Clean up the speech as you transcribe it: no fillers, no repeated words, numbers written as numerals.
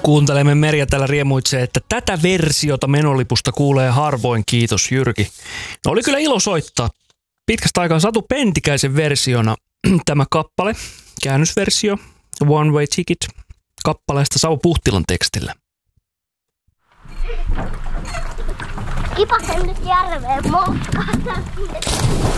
Kuuntelemme Merja täällä riemuitsee, että tätä versiota Menolipusta kuulee harvoin, kiitos Jyrki. No, oli kyllä ilo soittaa. Pitkästä aikaa Satu Pentikäisen versiona tämä kappale, käännösversio, One Way Ticket, kappaleesta Savu Puhtilan tekstillä. Kipasen nyt järveen moukkaan.